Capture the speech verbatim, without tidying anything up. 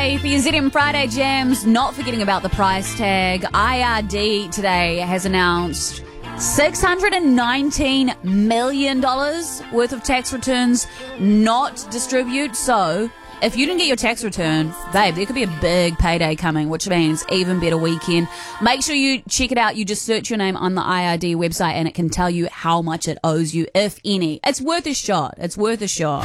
Hey, for your Z M Friday Jams, not forgetting about the price tag, I R D today has announced six hundred nineteen million dollars worth of tax returns not distribute. So if you didn't get your tax return, babe, there could be a big payday coming, which means even better weekend. Make sure you check it out. You just search your name on the I R D website and it can tell you how much it owes you, if any. It's worth a shot. It's worth a shot.